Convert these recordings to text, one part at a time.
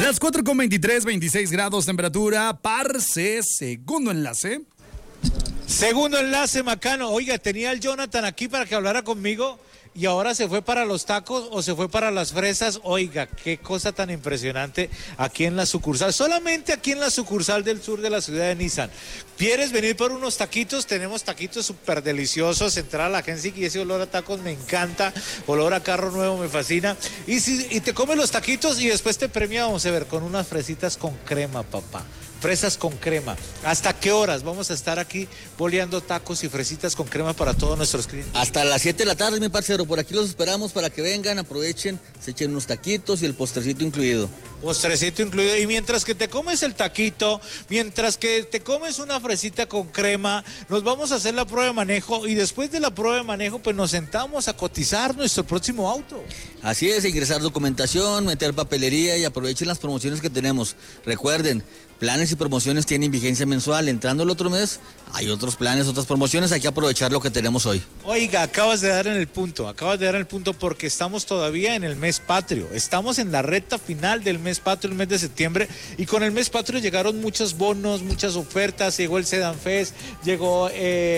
Las 4:23, 26 grados temperatura. Parce, segundo enlace. Segundo enlace, Macano. Oiga, tenía el Jonathan aquí para que hablara conmigo y ahora se fue para los tacos o se fue para las fresas. Oiga, qué cosa tan impresionante aquí en la sucursal. Solamente aquí en la sucursal del sur de la ciudad de Nissan. ¿Quieres venir por unos taquitos? Tenemos taquitos súper deliciosos. Entrar a la agencia y ese olor a tacos me encanta. Olor a carro nuevo me fascina. Y te comes los taquitos y después te premiamos, a ver, con unas fresitas con crema, papá. Fresas con crema. ¿Hasta qué horas vamos a estar aquí boleando tacos y fresitas con crema para todos nuestros clientes? Hasta las 7 de la tarde, mi parcero. Por aquí los esperamos para que vengan, aprovechen, se echen unos taquitos y el postrecito incluido. Postrecito incluido. Y mientras que te comes el taquito, mientras que te comes una fresita con crema, nos vamos a hacer la prueba de manejo y después de la prueba de manejo, pues nos sentamos a cotizar nuestro próximo auto. Así es, ingresar documentación, meter papelería y aprovechen las promociones que tenemos. Recuerden, planes y promociones tienen vigencia mensual. Entrando el otro mes, hay otros planes, otras promociones. Hay que aprovechar lo que tenemos hoy. Oiga, acabas de dar en el punto porque estamos todavía en el mes patrio. Estamos en la recta final del mes patrio, el mes de septiembre, y con el mes patrio llegaron muchos bonos, muchas ofertas. Llegó el Sedan Fest, llegó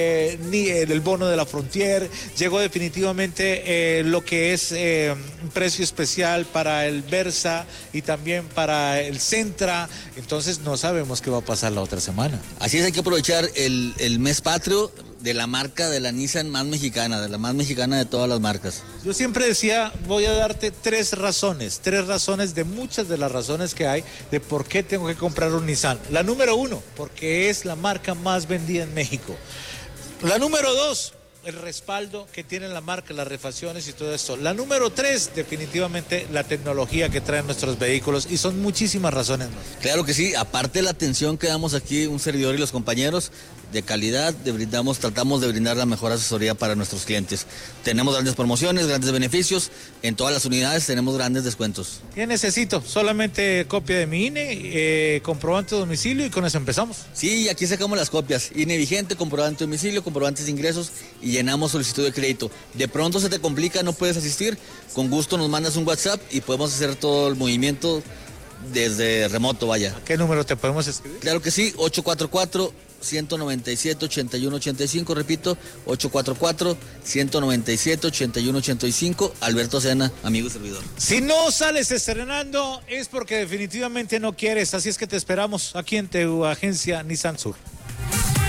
el bono de la Frontier, llegó definitivamente lo que es un precio especial para el Versa y también para el Sentra. Entonces no sabemos qué va a pasar la otra semana. Así es, hay que aprovechar el mes patrio de la marca de la Nissan más mexicana, de la más mexicana de todas las marcas. Yo siempre decía, voy a darte tres razones de muchas de las razones que hay de por qué tengo que comprar un Nissan. La número 1, porque es la marca más vendida en México. La número 2, el respaldo que tiene la marca, las refacciones y todo esto. La número 3, definitivamente la tecnología que traen nuestros vehículos, y son muchísimas razones más. Claro que sí, aparte de la atención que damos aquí un servidor y los compañeros de calidad, tratamos de brindar la mejor asesoría para nuestros clientes. Tenemos grandes promociones, grandes beneficios, en todas las unidades tenemos grandes descuentos. ¿Qué necesito? Solamente copia de mi INE, comprobante de domicilio y con eso empezamos. Sí, aquí sacamos las copias, INE vigente, comprobante de domicilio, comprobantes de ingresos y llenamos solicitud de crédito. De pronto se te complica, no puedes asistir, con gusto nos mandas un WhatsApp y podemos hacer todo el movimiento desde remoto, vaya. ¿A qué número te podemos escribir? Claro que sí, 844-197-8185, repito, 844-197-8185, Alberto Sena, amigo y servidor. Si no sales estrenando es porque definitivamente no quieres, así es que te esperamos aquí en tu agencia Nissan Sur.